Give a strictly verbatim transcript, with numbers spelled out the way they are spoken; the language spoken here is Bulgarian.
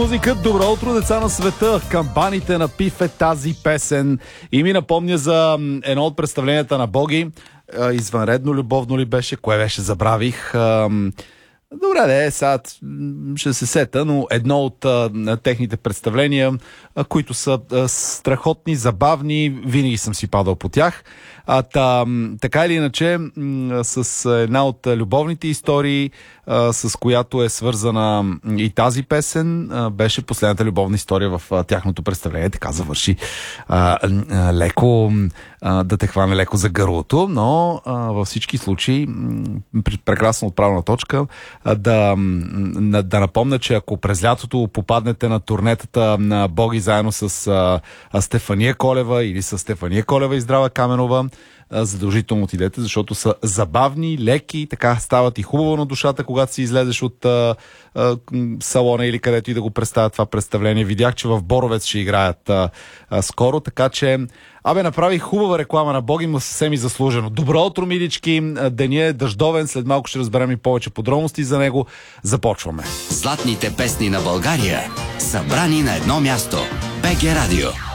Музика, добро утро, деца на света! Камбаните на Пиф е тази песен и ми напомня за едно от представленията на Боги. Извънредно любовно ли беше? Кое беше? Забравих. Добре, де, сега ще се сета, но едно от а, техните представления, а, които са а, страхотни, забавни, винаги съм си падал по тях. А, та, така или иначе, м- с една от любовните истории, а, с която е свързана и тази песен, а, беше последната любовна история в а, тяхното представление. Така завърши а, а, леко, а, да те хване леко за гърлото, но а, във всички случаи м- прекрасно отправна точка. Да, да напомня, че ако през лятото попаднете на турнетата на Боги заедно с а, Стефания Колева или с Стефания Колева и Здрава Каменова, а, задължително отидете, защото са забавни, леки, така стават и хубаво на душата, когато си излезеш от а, а, салона или където и да го представят това представление. Видях, че в Боровец ще играят а, а, скоро, така че Абе, направих хубава реклама на Боги, но съвсем и заслужено. Добро утро, милички! Денят е дъждовен, след малко ще разберем и повече подробности за него. Започваме. Златните песни на България, събрани на едно място. БГ Радио.